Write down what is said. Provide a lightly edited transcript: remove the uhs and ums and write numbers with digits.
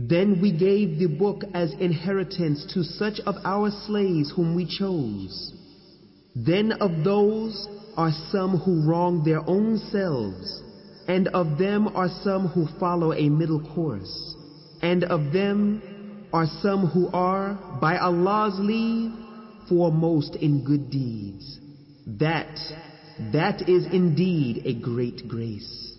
Then we gave the book as inheritance to such of our slaves whom we chose. Then of those are some who wrong their own selves, and of them are some who follow a middle course, and of them are some who are, by Allah's leave, foremost in good deeds. That is indeed a great grace.